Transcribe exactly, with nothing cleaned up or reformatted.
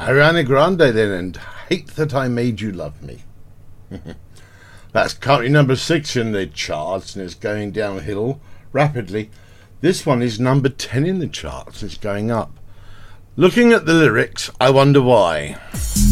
Ariana Grande then, and Hate That I Made You Love Me. That's currently number six in the charts, and it's going downhill rapidly. This one is number ten in the charts. It's going up. Looking at the lyrics, I wonder why.